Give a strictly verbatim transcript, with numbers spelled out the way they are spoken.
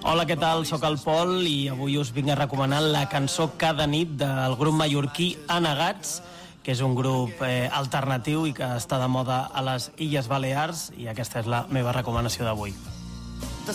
Hola, què tal? Soc el Pol i avui us vinc a recomanar la cançó Cada nit del grup mallorquí Anegats, que és un grup eh, alternatiu i que està de moda a les Illes Balears, i aquesta és la meva recomanació d'avui.